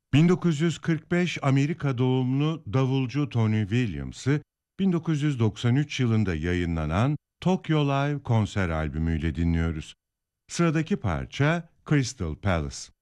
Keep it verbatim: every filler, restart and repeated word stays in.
bin dokuz yüz kırk beş Amerika doğumlu davulcu Tony Williams'ı bin dokuz yüz doksan üç yılında yayınlanan Tokyo Live konser albümüyle dinliyoruz. Sıradaki parça Crystal Palace.